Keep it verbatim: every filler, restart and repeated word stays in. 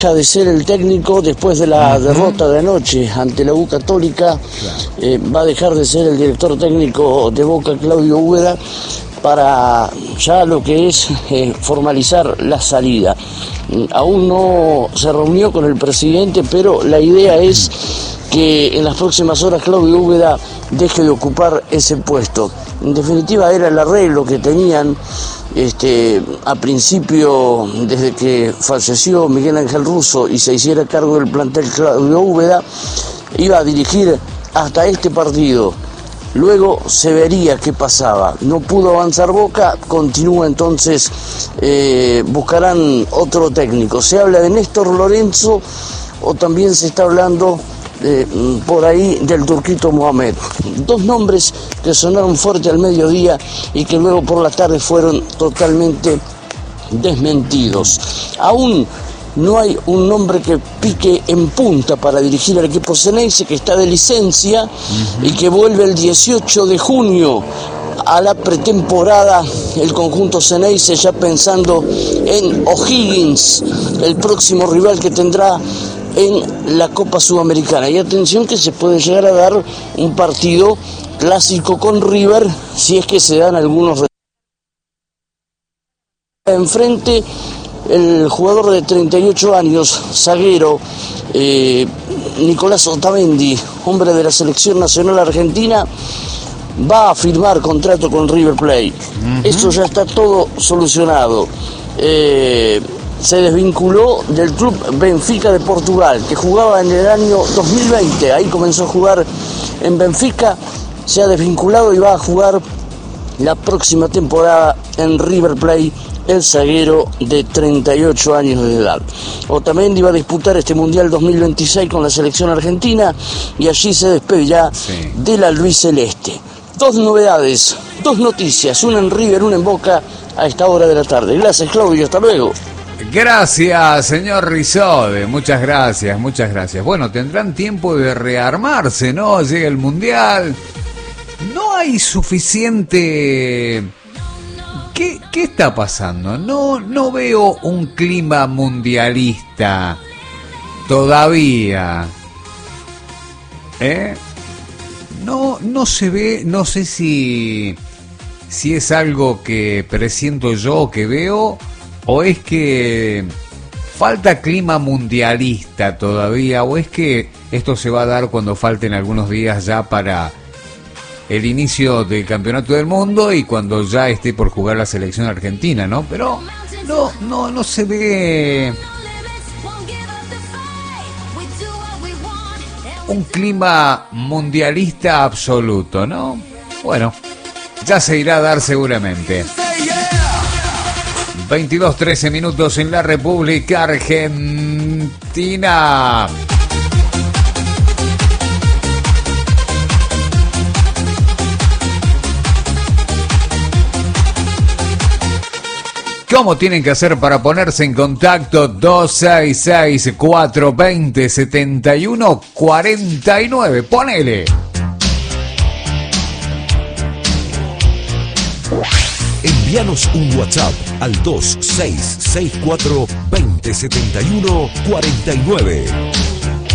deja de ser el técnico después de la uh-huh. derrota de anoche ante la U Católica. Claro. Eh, va a dejar de ser el director técnico de Boca, Claudio Úbeda, para ya lo que es eh, formalizar la salida. Aún no se reunió con el presidente, pero la idea es que en las próximas horas Claudio Úbeda deje de ocupar ese puesto. En definitiva era el arreglo que tenían este, a principio, desde que falleció Miguel Ángel Russo y se hiciera cargo del plantel Claudio Úbeda, iba a dirigir hasta este partido. Luego se vería qué pasaba. No pudo avanzar Boca, continúa entonces, eh, buscarán otro técnico. Se habla de Néstor Lorenzo o también se está hablando eh, por ahí del Turquito Mohamed. Dos nombres que sonaron fuerte al mediodía y que luego por la tarde fueron totalmente desmentidos. Aún no hay un nombre que pique en punta para dirigir al equipo Ceneice, que está de licencia uh-huh. y que vuelve el dieciocho de junio a la pretemporada el conjunto Ceneice, ya pensando en O'Higgins, el próximo rival que tendrá en la Copa Sudamericana. Y atención que se puede llegar a dar un partido clásico con River si es que se dan algunos enfrente. El jugador de treinta y ocho años, zaguero, eh, Nicolás Otamendi, hombre de la selección nacional argentina, va a firmar contrato con River Plate. Uh-huh. Eso ya está todo solucionado. Eh, se desvinculó del club Benfica de Portugal, que jugaba en el año dos mil veinte. Ahí comenzó a jugar en Benfica, se ha desvinculado y va a jugar la próxima temporada en River Plate, el zaguero de treinta y ocho años de edad. Otamendi va a disputar este Mundial dos mil veintiséis con la selección argentina y allí se despedirá sí. de la albiceleste. Dos novedades, dos noticias, una en River, una en Boca a esta hora de la tarde. Gracias, Claudio, hasta luego. Gracias, señor Rizode, muchas gracias, muchas gracias. Bueno, tendrán tiempo de rearmarse, ¿no? Llega el Mundial. No hay suficiente... ¿Qué, ¿Qué está pasando? No, no veo un clima mundialista todavía. ¿Eh? No, no se ve, no sé si, si es algo que presiento yo, que veo, o es que falta clima mundialista todavía, o es que esto se va a dar cuando falten algunos días ya para el inicio del Campeonato del Mundo y cuando ya esté por jugar la selección argentina, ¿no? Pero no, no, no se ve un clima mundialista absoluto, ¿no? Bueno, ya se irá a dar seguramente. veintidós trece minutos en la República Argentina. ¿Cómo tienen que hacer para ponerse en contacto? Dos seis seis, cuatro dos cero, siete uno cuatro nueve. Ponele. Envíanos un WhatsApp al dos seis seis cuatro dos cero, siete uno cuatro nueve.